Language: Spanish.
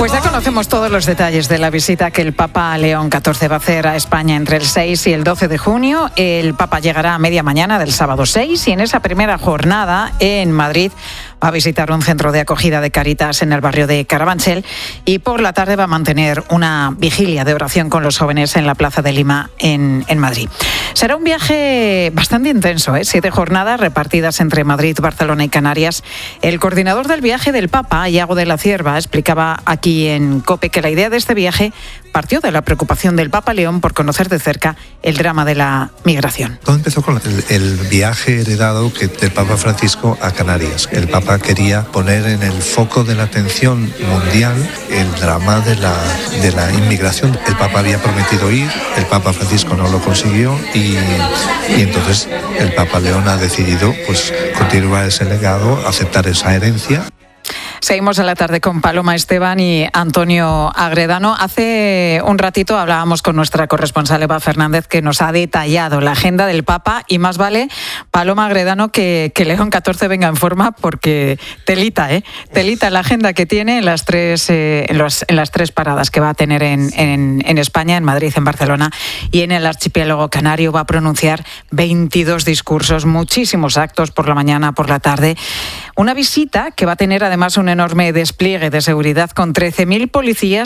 Pues ya conocemos todos los detalles de la visita que el Papa León XIV va a hacer a España entre el 6 y el 12 de junio. El Papa llegará a media mañana del sábado 6 y en esa primera jornada en Madrid va a visitar un centro de acogida de Cáritas en el barrio de Carabanchel y por la tarde va a mantener una vigilia de oración con los jóvenes en la Plaza de Lima en Madrid. Será un viaje bastante intenso, 7 jornadas repartidas entre Madrid, Barcelona y Canarias. El coordinador del viaje del Papa, Iago de la Cierva, explicaba aquí en COPE que la idea de este viaje partió de la preocupación del Papa León por conocer de cerca el drama de la migración. Todo empezó con el viaje heredado del Papa Francisco a Canarias. El Papa quería poner en el foco de la atención mundial el drama de la inmigración. El Papa había prometido ir, el Papa Francisco no lo consiguió y entonces el Papa León ha decidido continuar ese legado, aceptar esa herencia. Seguimos a la tarde con Paloma Esteban y Antonio Agredano. Hace un ratito hablábamos con nuestra corresponsal Eva Fernández, que nos ha detallado la agenda del Papa y más vale, Paloma Agredano, que León XIV venga en forma porque telita la agenda que tiene en las tres paradas que va a tener en España, en Madrid, en Barcelona y en el archipiélago canario. Va a pronunciar 22 discursos, muchísimos actos por la mañana, por la tarde. Una visita que va a tener además un enorme despliegue de seguridad con 13.000 policías